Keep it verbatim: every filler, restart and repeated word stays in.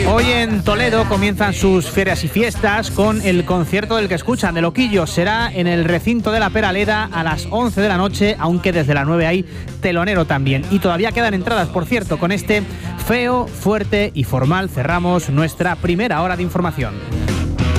Hoy en Toledo comienzan sus ferias y fiestas con el concierto del que escuchan, de Loquillo. Será en el recinto de la Peraleda a las once de la noche, aunque desde las nueve hay telonero también. Y todavía quedan entradas, por cierto. Con este feo, fuerte y formal cerramos nuestra primera hora de información.